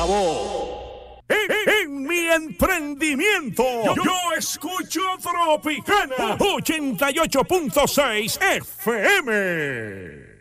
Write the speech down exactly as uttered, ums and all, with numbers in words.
acabó. En, en mi emprendimiento, yo, yo escucho Tropicana ochenta y ocho punto seis F M.